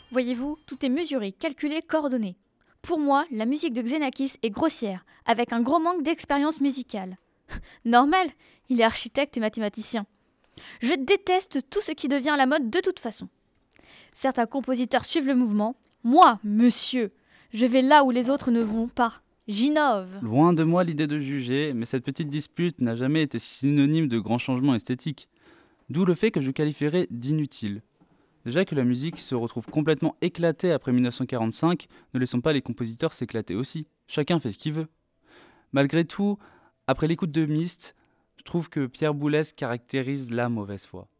Voyez-vous, tout est mesuré, calculé, coordonné. Pour moi, la musique de Xenakis est grossière, avec un gros manque d'expérience musicale. Normal, il est architecte et mathématicien. Je déteste tout ce qui devient à la mode de toute façon. Certains compositeurs suivent le mouvement. Moi, monsieur, je vais là où les autres ne vont pas. J'innove. Loin de moi l'idée de juger, mais cette petite dispute n'a jamais été synonyme de grands changements esthétiques. D'où le fait que je qualifierais d'inutile. Déjà que la musique se retrouve complètement éclatée après 1945, ne laissons pas les compositeurs s'éclater aussi. Chacun fait ce qu'il veut. Malgré tout, après l'écoute de Myst, je trouve que Pierre Boulez caractérise la mauvaise foi.